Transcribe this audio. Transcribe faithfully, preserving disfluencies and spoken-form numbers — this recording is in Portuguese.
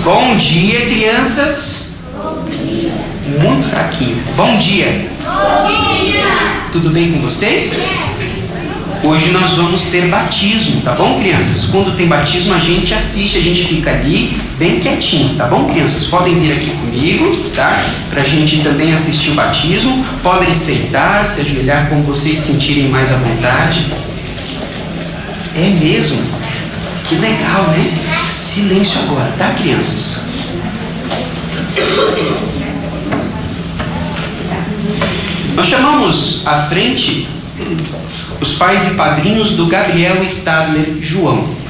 Bom dia, crianças. Bom dia. Muito fraquinho. Bom dia. Bom dia. Tudo bem com vocês? Hoje nós vamos ter batismo, tá bom, crianças? Quando tem batismo a gente assiste, a gente fica ali bem quietinho, tá bom, crianças? Podem vir aqui comigo, tá? Pra gente também assistir o batismo. Podem sentar, se ajoelhar como vocês sentirem mais à vontade. É mesmo? Que legal, né? Silêncio agora, tá, crianças? Nós chamamos à frente os pais e padrinhos do Gabriel Stadler João.